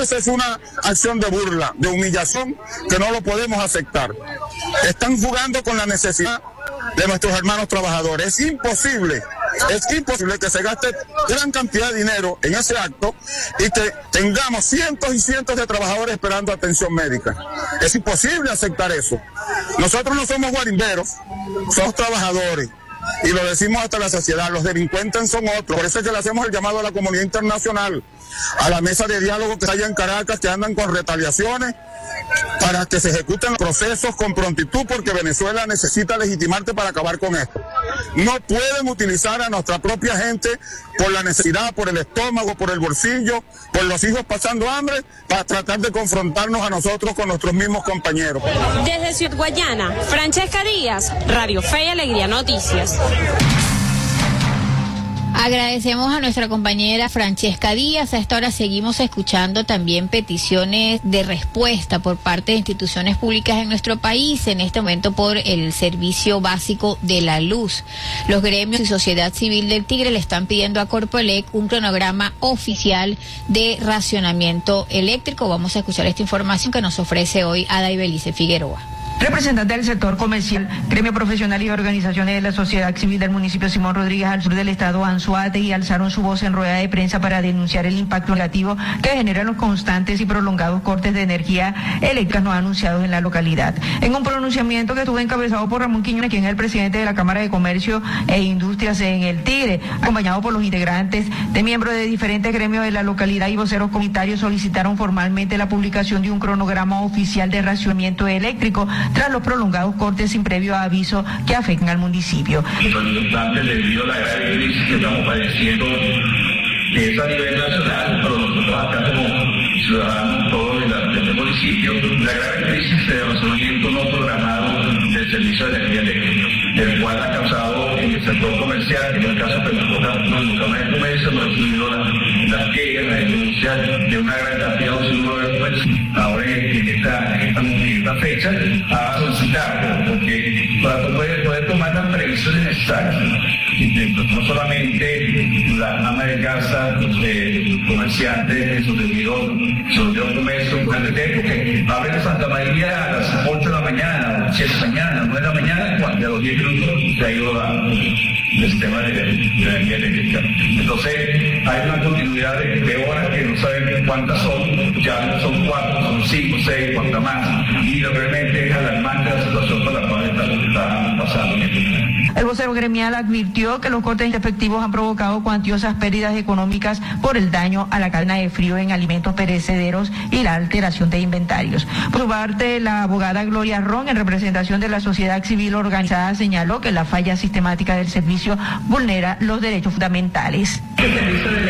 Esa es una acción de burla, de humillación que no lo podemos aceptar. Están jugando con la necesidad de nuestros hermanos trabajadores. Es imposible que se gaste gran cantidad de dinero en ese acto y que tengamos cientos y cientos de trabajadores esperando atención médica. Es imposible aceptar eso. Nosotros no somos guarimberos, somos trabajadores. Y lo decimos hasta la saciedad, los delincuentes son otros. Por eso es que le hacemos el llamado a la comunidad internacional, a la mesa de diálogo que hay en Caracas, que andan con retaliaciones, para que se ejecuten los procesos con prontitud, porque Venezuela necesita legitimarte para acabar con esto. No pueden utilizar a nuestra propia gente por la necesidad, por el estómago, por el bolsillo, por los hijos pasando hambre, para tratar de confrontarnos a nosotros con nuestros mismos compañeros. Desde Ciudad Guayana, Francesca Díaz, Radio Fe y Alegría Noticias. Agradecemos a nuestra compañera Francesca Díaz. A esta hora seguimos escuchando también peticiones de respuesta por parte de instituciones públicas en nuestro país, en este momento por el servicio básico de la luz. Los gremios y sociedad civil del Tigre le están pidiendo a Corpoelec un cronograma oficial de racionamiento eléctrico. Vamos a escuchar esta información que nos ofrece hoy Ada Ibelice Figueroa. Representantes del sector comercial, gremio profesional y organizaciones de la sociedad civil del municipio Simón Rodríguez al sur del estado Anzoátegui alzaron su voz en rueda de prensa para denunciar el impacto negativo que generan los constantes y prolongados cortes de energía eléctrica no anunciados en la localidad. En un pronunciamiento que estuvo encabezado por Ramón Quiñones, quien es el presidente de la Cámara de Comercio e Industrias en el Tigre, acompañado por los integrantes de miembros de diferentes gremios de la localidad y voceros comunitarios, solicitaron formalmente la publicación de un cronograma oficial de racionamiento eléctrico tras los prolongados cortes sin previo aviso que afectan al municipio. Antes debido a la grave crisis que estamos padeciendo, que es a nivel nacional, pero nosotros acá como ciudadanos todos del municipio, la grave crisis de razonamiento no programado del servicio de energía eléctrica, el cual ha causado en el sector comercial, en el caso de la Cámara de Comercio, hemos recibido las quejas, las denuncias de una gran cantidad de usuarios de comercio. Ahora en esta fecha a solicitar, porque para poder tomar las previsiones necesarias, no solamente la ama de casa, comerciantes, sus servidores comercio, porque abre de Santa María a las 8 de la mañana, 7 de la mañana, 9 de la mañana, cuando a los 10 minutos se ha ido el sistema de energía eléctrica. Entonces, hay una continuidad de horas que no saben cuántas son, ya son 4, son 5, 6, cuantas más, y realmente es alarmante la situación por la cual está pasando en este momento. El vocero gremial advirtió que los cortes efectivos han provocado cuantiosas pérdidas económicas por el daño a la cadena de frío en alimentos perecederos y la alteración de inventarios. Por su parte, la abogada Gloria Ron, en representación de la sociedad civil organizada, señaló que la falla sistemática del servicio vulnera los derechos fundamentales. El servicio de